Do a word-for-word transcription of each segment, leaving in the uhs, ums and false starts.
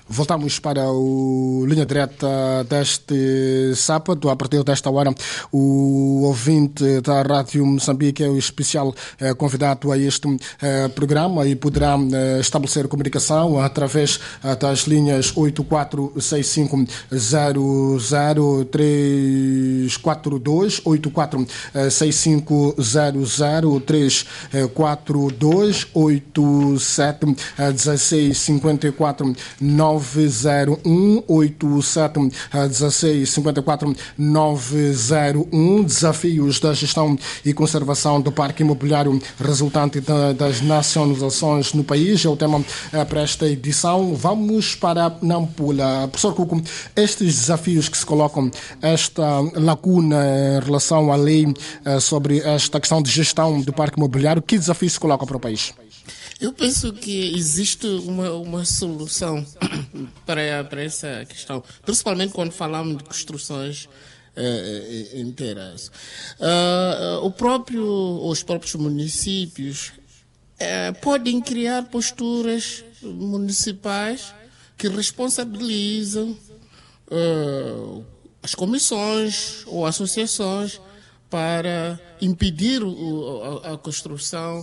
Voltamos para o Linha Direta deste sábado. A partir desta hora, o ouvinte da Rádio Moçambique é o especial eh, convidado a este eh, programa e poderá eh, estabelecer comunicação através eh, das linhas oito quatro seis cinco zero zero três quatro dois, oito quatro seis cinco zero zero três quatro dois, oito sete um seis cinco quatro nove zero um, oito sete um seis cinco quatro nove zero um. Desafios da gestão e conservação do parque imobiliário resultante da, das nacionalizações no país é o tema para esta edição. Vamos para Nampula. Professor Cuco, estes desafios que se colocam, esta lacuna em relação à lei sobre esta questão de gestão do parque imobiliário, que desafios se colocam para o país? Eu penso que existe uma, uma solução para, para essa questão, principalmente quando falamos de construções uh, inteiras. Uh, o próprio, os próprios municípios uh, podem criar posturas municipais que responsabilizam uh, as comissões ou associações para impedir o, a, a construção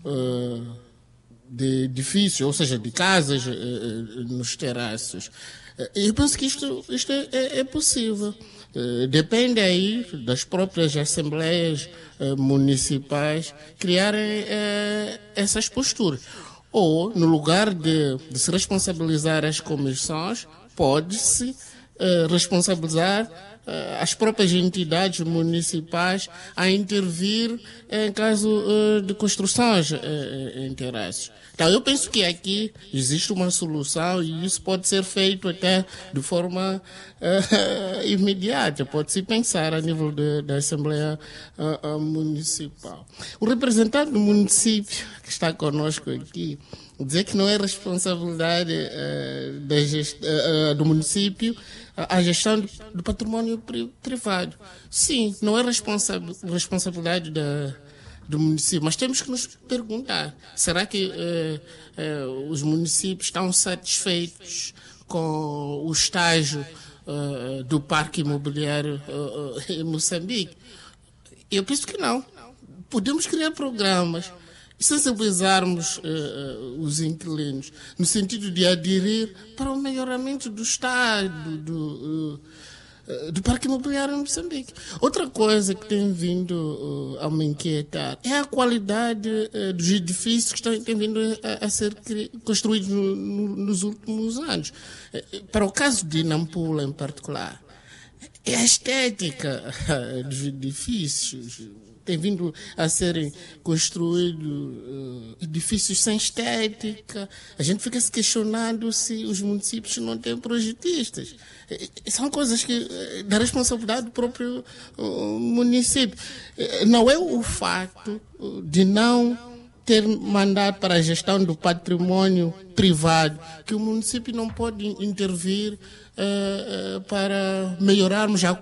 uh, de edifícios, ou seja, de casas uh, nos terraços. Eu penso que isto, isto é, é possível. Uh, depende aí das próprias assembleias uh, municipais criarem uh, essas posturas. Ou, no lugar de, de se responsabilizar as comissões, pode-se uh, responsabilizar uh, as próprias entidades municipais a intervir em caso uh, de construções uh, em terraços. Então, eu penso que aqui existe uma solução e isso pode ser feito até de forma uh, imediata. Pode-se pensar a nível de, da Assembleia uh, uh, Municipal. O representante do município que está conosco aqui dizer que não é responsabilidade uh, da gest... uh, uh, do município uh, a gestão do, do património pri- privado. Sim, não é responsa- responsabilidade da do município, mas temos que nos perguntar, será que eh, eh, os municípios estão satisfeitos com o estágio eh, do parque imobiliário eh, em Moçambique? Eu penso que não. Podemos criar programas e sensibilizarmos eh, os inquilinos no sentido de aderir para o melhoramento do estado do, uh, do parque imobiliário em Moçambique. Outra coisa que tem vindo uh, a me inquietar é a qualidade uh, dos edifícios que estão, têm vindo a, a ser construídos no, no, nos últimos anos. Uh, para o caso de Nampula em particular, é a estética uh, dos edifícios. Tem vindo a serem construídos uh, edifícios sem estética. A gente fica se questionando se os municípios não têm projetistas. E são coisas que, da responsabilidade do próprio uh, município. Não é o facto de não ter mandado para a gestão do património privado que o município não pode intervir uh, uh, para melhorarmos a